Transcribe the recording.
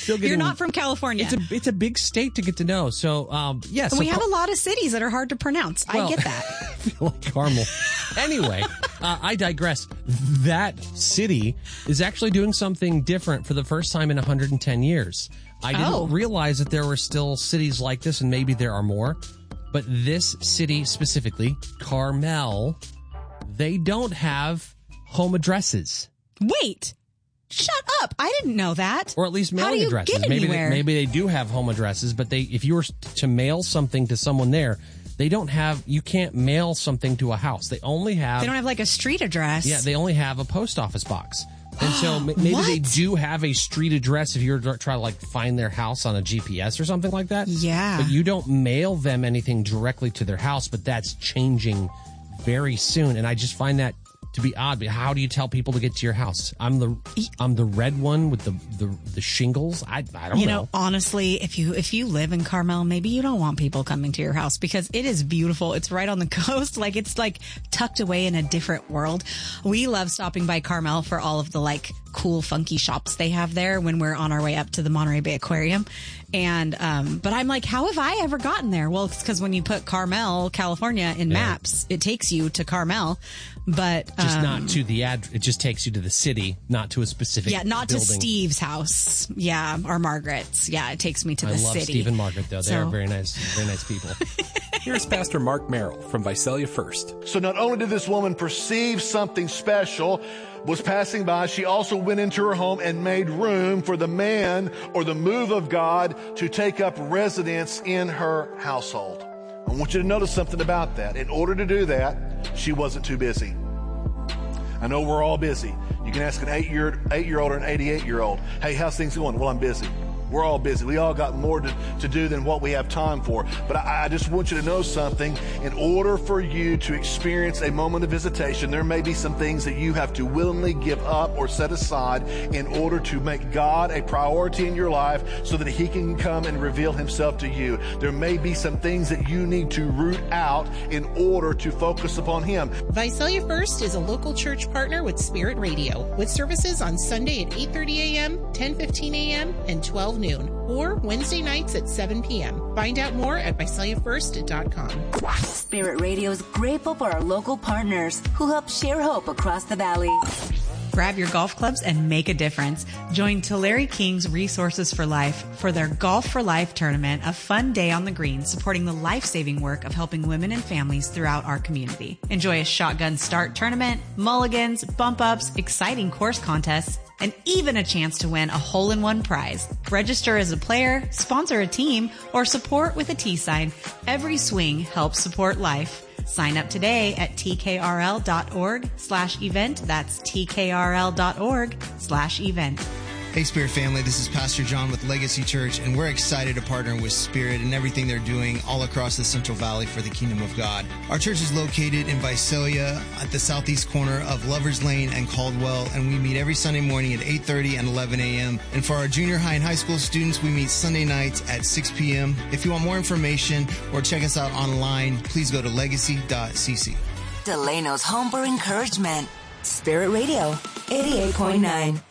still getting... You're not from California. It's a big state to get to know. So, yes. And we have a lot of cities that are hard to pronounce. I get that. I feel like Carmel. Anyway, I digress. That city is actually doing something different for the first time in 110 years. I didn't realize that there were still cities like this, and maybe there are more. But this city specifically, Carmel, they don't have home addresses. Wait. Shut up. I didn't know that. Or at least mailing addresses. Get anywhere? Maybe they do have home addresses, but if you were to mail something to someone there, you can't mail something to a house. They don't have like a street address. Yeah, they only have a post office box. And so maybe they do have a street address if you're trying to like find their house on a GPS or something like that. Yeah. But you don't mail them anything directly to their house, but that's changing very soon. And I just find that to be odd. But how do you tell people to get to your house? I'm the red one with the shingles. I don't know. You know, honestly, if you live in Carmel, maybe you don't want people coming to your house because it is beautiful. It's right on the coast. Like it's like tucked away in a different world. We love stopping by Carmel for all of the like cool, funky shops they have there when we're on our way up to the Monterey Bay Aquarium. And, but I'm like, how have I ever gotten there? Well, it's because when you put Carmel, California in maps, it takes you to Carmel, but just not to the it just takes you to the city, not to a specific not building. to Steve's house. Yeah. Or Margaret's. Yeah. It takes me to the city. I love Steve and Margaret though. They are very nice people. Here's Pastor Mark Merrill from Visalia First. So not only did this woman perceive something special was passing by, she also went into her home and made room for the man or the move of God to take up residence in her household. I want you to notice something about that. In order to do that, she wasn't too busy. I know we're all busy. You can ask an 8-year-old or an 88-year-old, hey, how's things going? Well, I'm busy. We're all busy. We all got more to do than what we have time for. But I just want you to know something. In order for you to experience a moment of visitation, there may be some things that you have to willingly give up or set aside in order to make God a priority in your life so that He can come and reveal Himself to you. There may be some things that you need to root out in order to focus upon Him. Visalia First is a local church partner with Spirit Radio, with services on Sunday at 8:30 a.m., 10:15 a.m., and 12 noon, or Wednesday nights at 7 p.m. Find out more at VisaliaFirst.com. Spirit Radio is grateful for our local partners who help share hope across the valley. Grab your golf clubs and make a difference. Join Tulare King's Resources for Life for their Golf for Life tournament, a fun day on the green supporting the life-saving work of helping women and families throughout our community. Enjoy a shotgun start tournament, mulligans, bump-ups, exciting course contests, and even a chance to win a hole-in-one prize. Register as a player, sponsor a team, or support with a T sign. Every swing helps support life. Sign up today at tkrl.org/event. That's tkrl.org/event. Hey, Spirit family, this is Pastor John with Legacy Church, and we're excited to partner with Spirit and everything they're doing all across the Central Valley for the Kingdom of God. Our church is located in Visalia at the southeast corner of Lovers Lane and Caldwell, and we meet every Sunday morning at 8:30 and 11 a.m. And for our junior high and high school students, we meet Sunday nights at 6 p.m. If you want more information or check us out online, please go to legacy.cc. Delano's Home for Encouragement. Spirit Radio, 88.9.